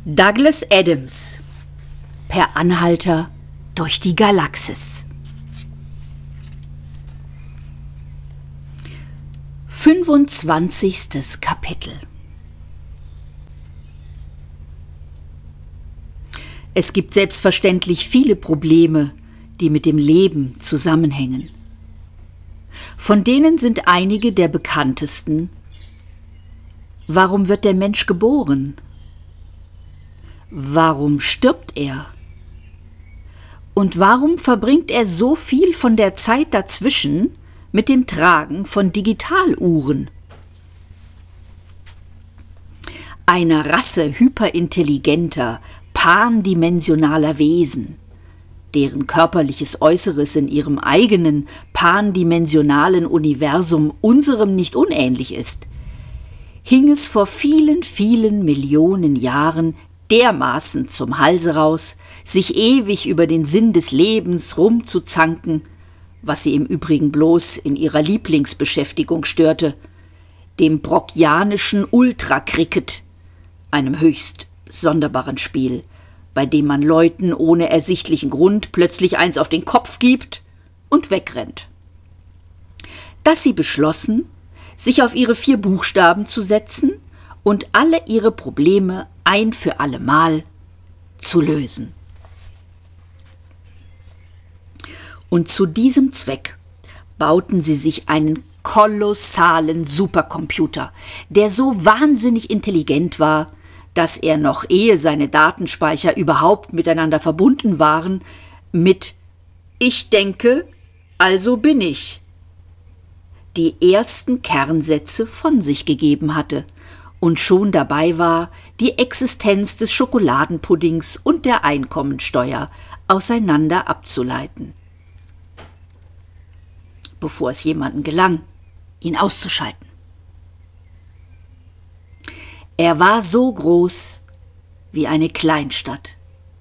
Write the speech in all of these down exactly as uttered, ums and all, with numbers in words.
Douglas Adams, Per Anhalter durch die Galaxis. fünfundzwanzigstes Kapitel. Es gibt selbstverständlich viele Probleme, die mit dem Leben zusammenhängen. Von denen sind einige der bekanntesten: Warum wird der Mensch geboren? Warum stirbt er? Und warum verbringt er so viel von der Zeit dazwischen mit dem Tragen von Digitaluhren? Einer Rasse hyperintelligenter, pandimensionaler Wesen, deren körperliches Äußeres in ihrem eigenen pandimensionalen Universum unserem nicht unähnlich ist, hing es vor vielen, vielen Millionen Jahren dermaßen zum Halse raus, sich ewig über den Sinn des Lebens rumzuzanken, was sie im Übrigen bloß in ihrer Lieblingsbeschäftigung störte, dem brockianischen Ultracricket, einem höchst sonderbaren Spiel, bei dem man Leuten ohne ersichtlichen Grund plötzlich eins auf den Kopf gibt und wegrennt. Dass sie beschlossen, sich auf ihre vier Buchstaben zu setzen und alle ihre Probleme ein für allemal zu lösen. Und zu diesem Zweck bauten sie sich einen kolossalen Supercomputer, der so wahnsinnig intelligent war, dass er noch ehe seine Datenspeicher überhaupt miteinander verbunden waren, mit »Ich denke, also bin ich« die ersten Kernsätze von sich gegeben hatte und schon dabei war, die Existenz des Schokoladenpuddings und der Einkommensteuer auseinander abzuleiten, bevor es jemandem gelang, ihn auszuschalten. Er war so groß wie eine Kleinstadt.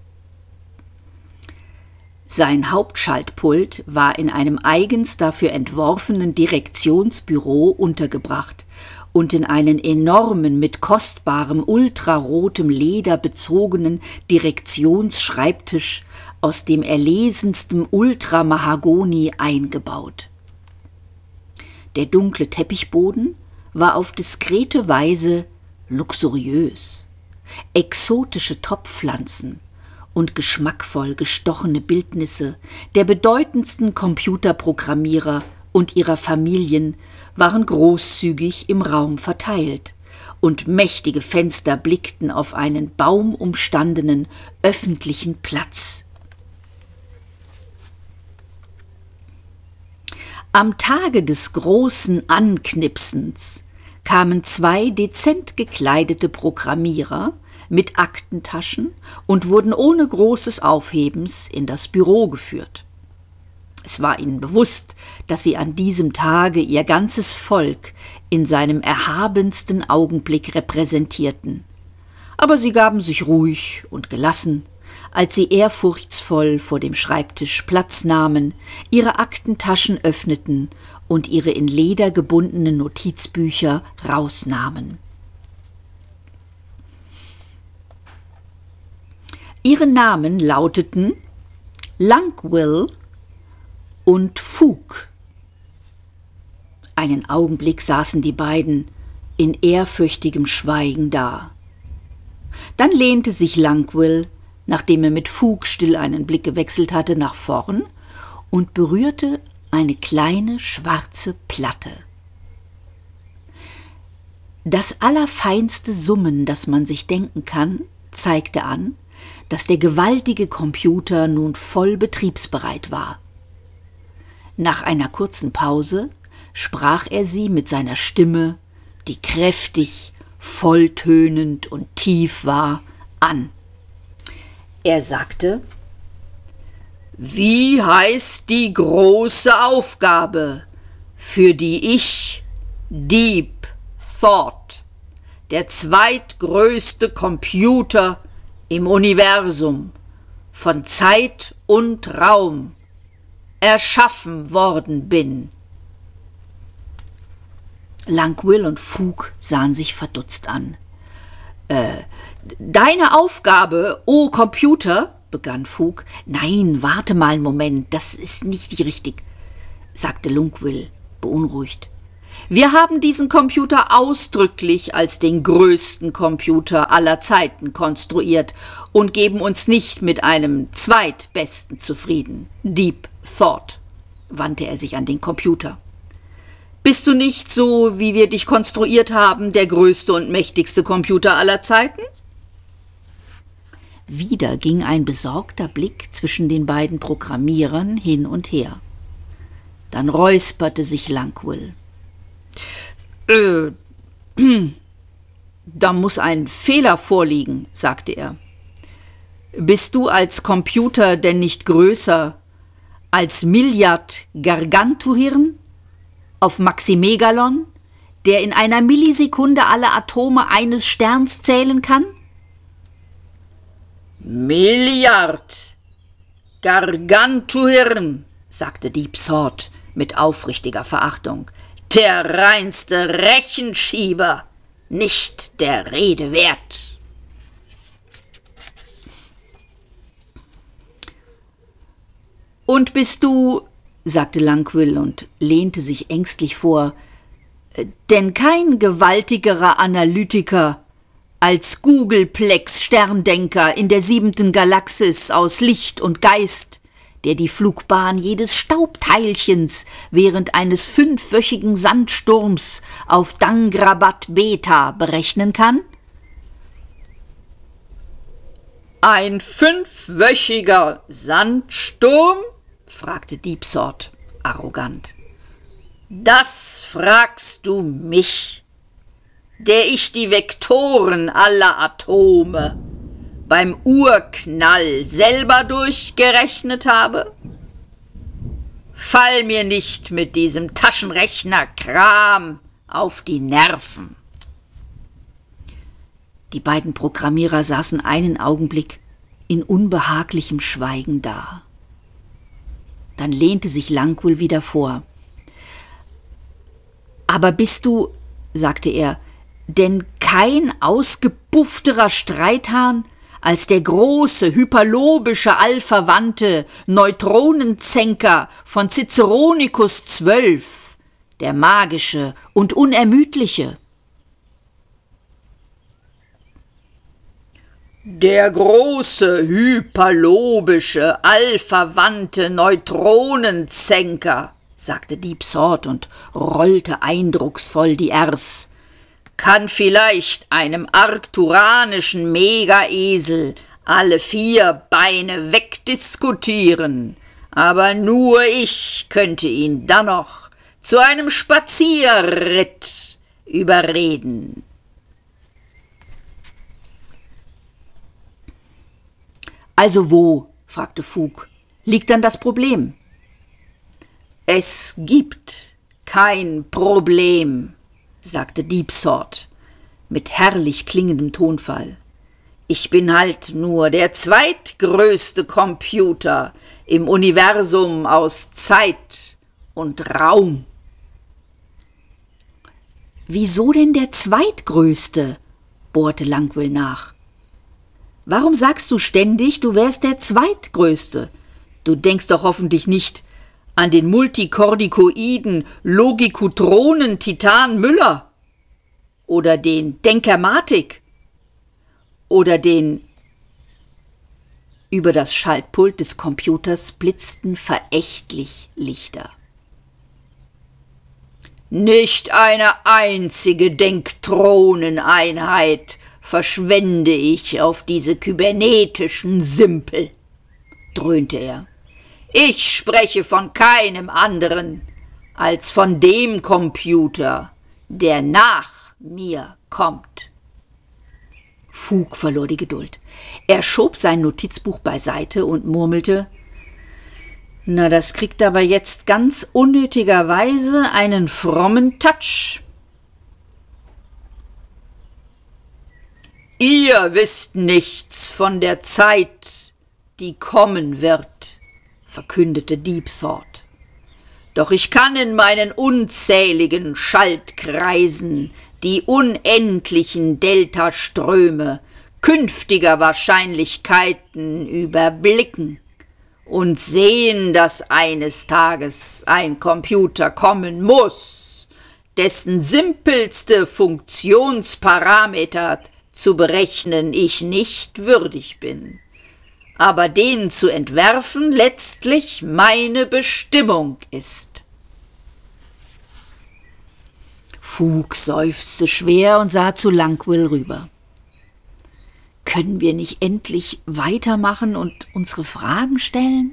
Sein Hauptschaltpult war in einem eigens dafür entworfenen Direktionsbüro untergebracht und in einen enormen, mit kostbarem, ultrarotem Leder bezogenen Direktionsschreibtisch aus dem erlesensten Ultramahagoni eingebaut. Der dunkle Teppichboden war auf diskrete Weise luxuriös. Exotische Topfpflanzen und geschmackvoll gestochene Bildnisse der bedeutendsten Computerprogrammierer und ihrer Familien waren großzügig im Raum verteilt, und mächtige Fenster blickten auf einen baumumstandenen öffentlichen Platz. Am Tage des großen Anknipsens kamen zwei dezent gekleidete Programmierer mit Aktentaschen und wurden ohne großes Aufhebens in das Büro geführt. Es war ihnen bewusst, dass sie an diesem Tage ihr ganzes Volk in seinem erhabensten Augenblick repräsentierten. Aber sie gaben sich ruhig und gelassen, als sie ehrfurchtsvoll vor dem Schreibtisch Platz nahmen, ihre Aktentaschen öffneten und ihre in Leder gebundenen Notizbücher rausnahmen. Ihre Namen lauteten Langwill und Fook. Einen Augenblick saßen die beiden in ehrfürchtigem Schweigen da. Dann lehnte sich Langwill, nachdem er mit Fook still einen Blick gewechselt hatte, nach vorn und berührte eine kleine schwarze Platte. Das allerfeinste Summen, das man sich denken kann, zeigte an, dass der gewaltige Computer nun voll betriebsbereit war. Nach einer kurzen Pause sprach er sie mit seiner Stimme, die kräftig, volltönend und tief war, an. Er sagte: »Wie heißt die große Aufgabe, für die ich, Deep Thought, der zweitgrößte Computer im Universum, von Zeit und Raum, erschaffen worden bin?« Langwill und Fook sahen sich verdutzt an. Äh, »Deine Aufgabe, o Computer«, begann Fug. »Nein, warte mal einen Moment, das ist nicht richtig«, sagte Lungwill, beunruhigt. »Wir haben diesen Computer ausdrücklich als den größten Computer aller Zeiten konstruiert und geben uns nicht mit einem zweitbesten zufrieden. Deep Thought«, wandte er sich an den Computer. »Bist du nicht, so wie wir dich konstruiert haben, der größte und mächtigste Computer aller Zeiten?« Wieder ging ein besorgter Blick zwischen den beiden Programmierern hin und her. Dann räusperte sich Lungwill. Äh, da muss ein Fehler vorliegen, sagte er. Bist du als Computer denn nicht größer als Milliard Gargantuhirn auf Maximegalon, der in einer Millisekunde alle Atome eines Sterns zählen kann? Milliard Gargantuhirn, sagte Deep Thought mit aufrichtiger Verachtung. Der reinste Rechenschieber, nicht der Rede wert. Und bist du, sagte Lungwill und lehnte sich ängstlich vor, denn kein gewaltigerer Analytiker als Googleplex-Sterndenker in der siebenten Galaxis aus Licht und Geist, der die Flugbahn jedes Staubteilchens während eines fünfwöchigen Sandsturms auf Dangrabat Beta berechnen kann? Ein fünfwöchiger Sandsturm? Fragte Deep Thought arrogant. Das fragst du mich, der ich die Vektoren aller Atome beim Urknall selber durchgerechnet habe? Fall mir nicht mit diesem Taschenrechner-Kram auf die Nerven. Die beiden Programmierer saßen einen Augenblick in unbehaglichem Schweigen da. Dann lehnte sich Lungwill wieder vor. »Aber bist du«, sagte er, »denn kein ausgebuffterer Streithahn als der große, hyperlobische, allverwandte Neutronenzänker von Ciceronicus zwölf, der magische und unermüdliche?« »Der große, hyperlobische, allverwandte Neutronenzänker«, sagte Deep Thought und rollte eindrucksvoll die Rs, »kann vielleicht einem arcturanischen Megaesel alle vier Beine wegdiskutieren, aber nur ich könnte ihn dann noch zu einem Spazierritt überreden.« »Also wo«, fragte Fug, »liegt dann das Problem?« »Es gibt kein Problem«, sagte Deep Thought mit herrlich klingendem Tonfall. »Ich bin halt nur der zweitgrößte Computer im Universum aus Zeit und Raum.« »Wieso denn der zweitgrößte?«, bohrte Lungwill nach. »Warum sagst du ständig, du wärst der zweitgrößte? Du denkst doch hoffentlich nicht an den multikordikoiden Logikutronen Titan Müller oder den Denkermatik oder den…« Über das Schaltpult des Computers blitzten verächtlich Lichter. »Nicht eine einzige Denktroneneinheit verschwende ich auf diese kybernetischen Simpel«, dröhnte er. »Ich spreche von keinem anderen als von dem Computer, der nach mir kommt.« Fug verlor die Geduld. Er schob sein Notizbuch beiseite und murmelte, »Na, das kriegt aber jetzt ganz unnötigerweise einen frommen Touch.« »Ihr wisst nichts von der Zeit, die kommen wird«, verkündete Deep Thought. »Doch ich kann in meinen unzähligen Schaltkreisen die unendlichen Deltaströme künftiger Wahrscheinlichkeiten überblicken und sehen, dass eines Tages ein Computer kommen muss, dessen simpelste Funktionsparameter zu berechnen ich nicht würdig bin, aber den zu entwerfen letztlich meine Bestimmung ist. Fug seufzte schwer und sah zu Langwill rüber. Können wir nicht endlich weitermachen und unsere Fragen stellen?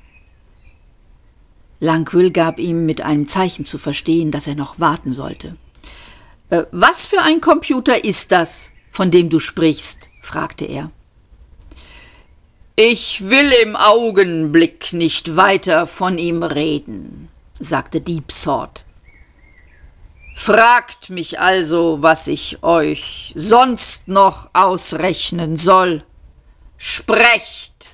Langwill gab ihm mit einem Zeichen zu verstehen, dass er noch warten sollte. Äh, »Was für ein Computer ist das, von dem du sprichst?« fragte er. »Ich will im Augenblick nicht weiter von ihm reden«, sagte Deep Thought. »Fragt mich also, was ich euch sonst noch ausrechnen soll. Sprecht!«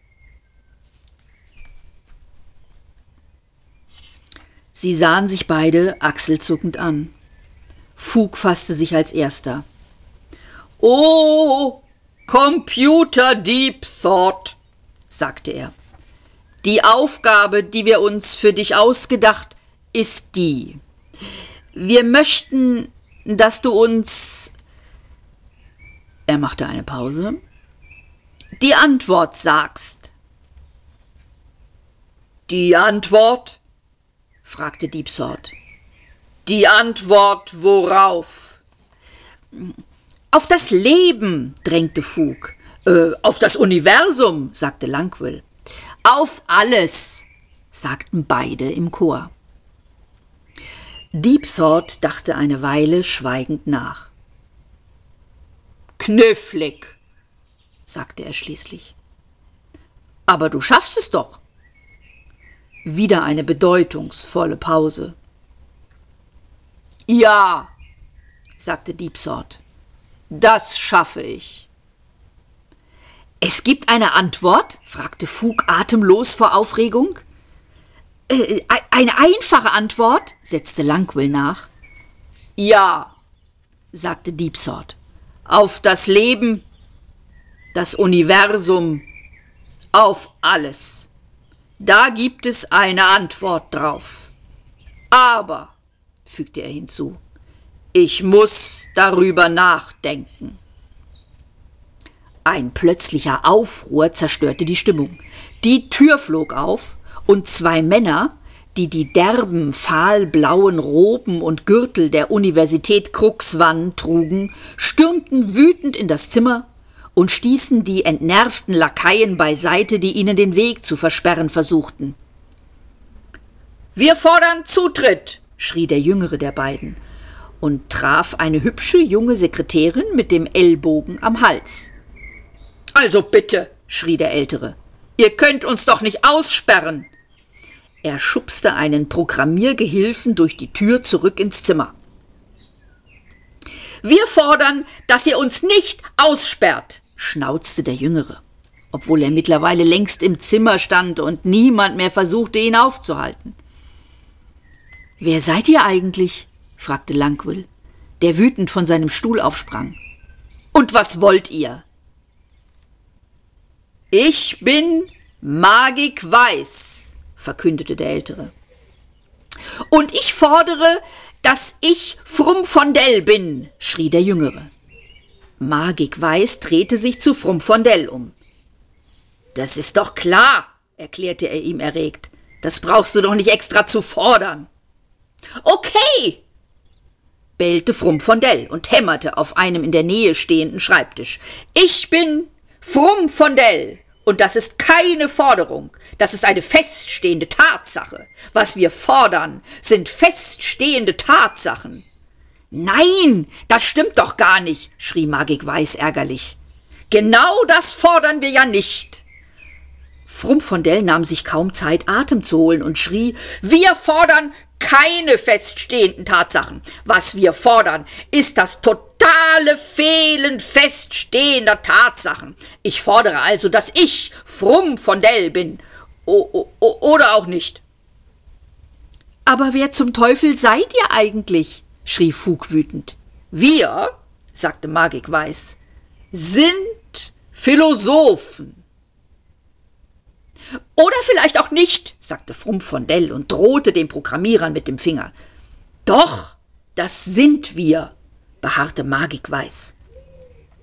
Sie sahen sich beide achselzuckend an. Fug fasste sich als erster. »Oh, Computer Deep Thought«, sagte er. »Die Aufgabe, die wir uns für dich ausgedacht, ist die. Wir möchten, dass du uns…« Er machte eine Pause. »Die Antwort sagst.« »Die Antwort?« fragte Deep Thought. »Die Antwort worauf?« »Auf das Leben«, drängte Fug. Äh, »auf das Universum«, sagte Langwill. »Auf alles«, sagten beide im Chor. Deep Thought dachte eine Weile schweigend nach. »Knifflig«, sagte er schließlich. »Aber du schaffst es doch.« Wieder eine bedeutungsvolle Pause. »Ja«, sagte Deep Thought, »das schaffe ich.« »Es gibt eine Antwort?« fragte Fug atemlos vor Aufregung. Äh, »Eine einfache Antwort?« setzte Langwill nach. »Ja«, sagte Deep Thought, »auf das Leben, das Universum, auf alles. Da gibt es eine Antwort drauf. Aber«, fügte er hinzu, »ich muss darüber nachdenken.« Ein plötzlicher Aufruhr zerstörte die Stimmung. Die Tür flog auf und zwei Männer, die die derben, fahlblauen Roben und Gürtel der Universität Cruxwan trugen, stürmten wütend in das Zimmer und stießen die entnervten Lakaien beiseite, die ihnen den Weg zu versperren versuchten. »Wir fordern Zutritt«, schrie der jüngere der beiden und traf eine hübsche junge Sekretärin mit dem Ellbogen am Hals. »Also bitte«, schrie der Ältere, »ihr könnt uns doch nicht aussperren!« Er schubste einen Programmiergehilfen durch die Tür zurück ins Zimmer. »Wir fordern, dass ihr uns nicht aussperrt«, schnauzte der Jüngere, obwohl er mittlerweile längst im Zimmer stand und niemand mehr versuchte, ihn aufzuhalten. »Wer seid ihr eigentlich?« fragte Langwill, der wütend von seinem Stuhl aufsprang. »Und was wollt ihr?« »Ich bin Magik Weiß«, verkündete der Ältere. »Und ich fordere, dass ich Frumfondell bin«, schrie der Jüngere. Magik Weiß drehte sich zu Frumfondell um. »Das ist doch klar«, erklärte er ihm erregt. »Das brauchst du doch nicht extra zu fordern.« »Okay«, bellte Frumfondell und hämmerte auf einem in der Nähe stehenden Schreibtisch. »Ich bin Frumfondell. Und das ist keine Forderung, das ist eine feststehende Tatsache. Was wir fordern, sind feststehende Tatsachen.« »Nein, das stimmt doch gar nicht«, schrie Magik Weiß ärgerlich. »Genau das fordern wir ja nicht.« Frumfondell nahm sich kaum Zeit, Atem zu holen und schrie, »Wir fordern keine feststehenden Tatsachen. Was wir fordern, ist das totale Fehlen feststehender Tatsachen. Ich fordere also, dass ich Frumfondell bin. O- o- oder auch nicht.« »Aber wer zum Teufel seid ihr eigentlich?« schrie Fug wütend. »Wir«, sagte Magik Weiß, sind Philosophen. Oder vielleicht auch nicht, sagte Frumpfondell und drohte den Programmierern mit dem Finger. Doch, das sind wir, beharrte Magik Weiß.